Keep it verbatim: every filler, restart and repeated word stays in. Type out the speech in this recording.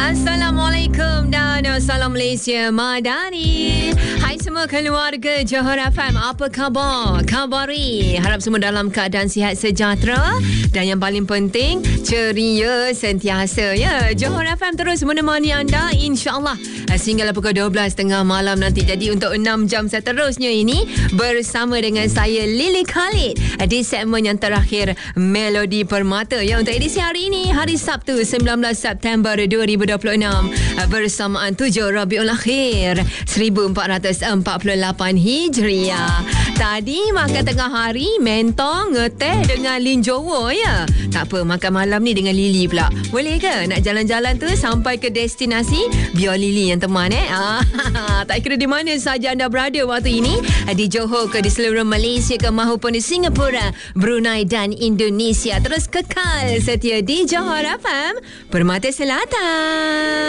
Assalamualaikum dan Salam Malaysia Madani. Hai semua keluarga Johor F M, apa khabar? Khabari, harap semua dalam keadaan sihat sejahtera dan yang paling penting ceria sentiasa ya. Johor F M terus menemani anda insya-Allah sehingga pukul dua belas tiga puluh malam nanti. Jadi untuk enam jam seterusnya ini bersama dengan saya Lily Khalid di segmen yang terakhir Melodi Permata ya. Untuk edisi hari ini, hari Sabtu sembilan belas September dua ribu dua puluh enam, bersamaan tujuh Rabiul Akhir seribu empat ratus empat puluh lapan Hijriah. Tadi makan tengah hari mentong ngeteh dengan linjowo ya. Tak apa, makan malam ni dengan Lily pula. Boleh ke nak jalan-jalan tu sampai ke destinasi? Biar Lily yang teman eh. Ah, tak kira di mana saja anda berada waktu ini, di Johor ke, di seluruh Malaysia ke, mahupun di Singapura, Brunei dan Indonesia. Terus kekal setia di Johor F M Permata Selatan.